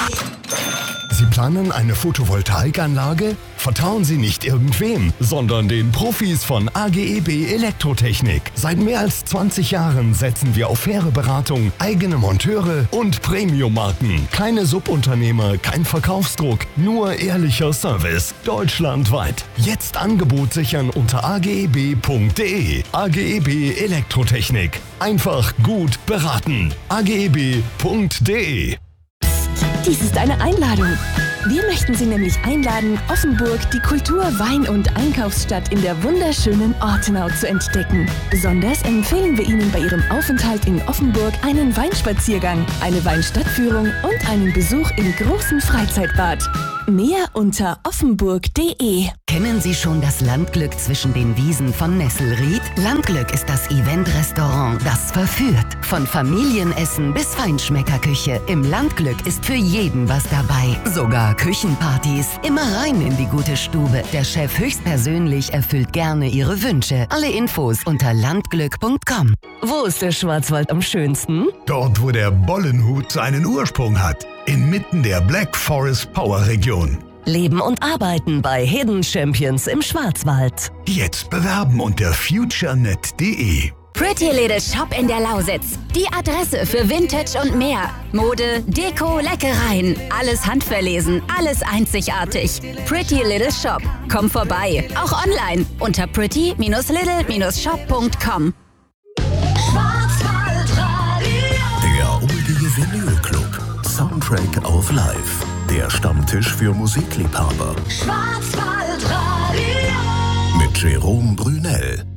Sie planen eine Photovoltaikanlage? Vertrauen Sie nicht irgendwem, sondern den Profis von AGEB Elektrotechnik. Seit mehr als 20 Jahren setzen wir auf faire Beratung, eigene Monteure und Premium-Marken. Keine Subunternehmer, kein Verkaufsdruck, nur ehrlicher Service. Deutschlandweit. Jetzt Angebot sichern unter ageb.de. AGEB Elektrotechnik. Einfach gut beraten. ageb.de. Dies ist eine Einladung. Wir möchten Sie nämlich einladen, Offenburg, die Kultur-, Wein- und Einkaufsstadt in der wunderschönen Ortenau zu entdecken. Besonders empfehlen wir Ihnen bei Ihrem Aufenthalt in Offenburg einen Weinspaziergang, eine Weinstadtführung und einen Besuch im großen Freizeitbad. Mehr unter offenburg.de. Kennen Sie schon das Landglück zwischen den Wiesen von Nesselried? Landglück ist das Event-Restaurant, das verführt. Von Familienessen bis Feinschmeckerküche. Im Landglück ist für jeden was dabei. Sogar Küchenpartys. Immer rein in die gute Stube. Der Chef höchstpersönlich erfüllt gerne Ihre Wünsche. Alle Infos unter landglück.com. Wo ist der Schwarzwald am schönsten? Dort, wo der Bollenhut seinen Ursprung hat. Inmitten der Black Forest Power Region. Leben und arbeiten bei Hidden Champions im Schwarzwald. Jetzt bewerben unter futurenet.de. Pretty Little Shop in der Lausitz. Die Adresse für Vintage und mehr. Mode, Deko, Leckereien. Alles handverlesen, alles einzigartig. Pretty Little Shop. Komm vorbei. Auch online unter pretty-little-shop.com. Der Oldie Vinyl Club. Soundtrack of Life. Der Stammtisch für Musikliebhaber. Schwarzwaldradio. Mit Jerome Brunel.